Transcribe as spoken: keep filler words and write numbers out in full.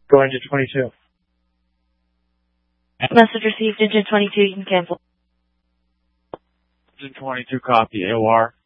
Go engine twenty-two. Message received, engine twenty-two, you can cancel. Engine twenty-two, copy, A O R.